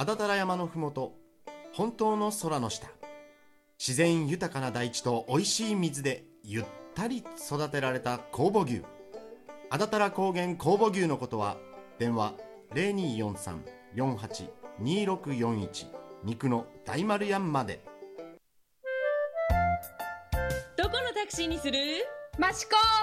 安達太良山のふもと、本当の空の下、自然豊かな大地と美味しい水でゆったり育てられた酵母牛、安達太良高原酵母牛のことは電話0243-482641、肉の大丸屋まで。 どこのタクシーにする？ マシコ